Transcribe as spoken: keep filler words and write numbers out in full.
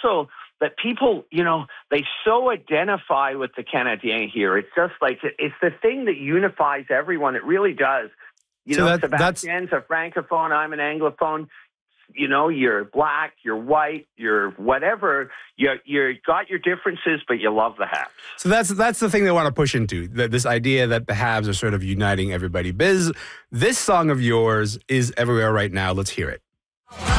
also that people, you know, they so identify with the Canadien here. It's just like, it's the thing that unifies everyone. It really does. You So know, that- that's- Sebastian's a Francophone, I'm an Anglophone. You know, you're black, you're white, you're whatever. You you got your differences, but you love the Habs. So that's that's the thing they want to push into, that this idea that the Habs are sort of uniting everybody. Biz, this song of yours is everywhere right now. Let's hear it.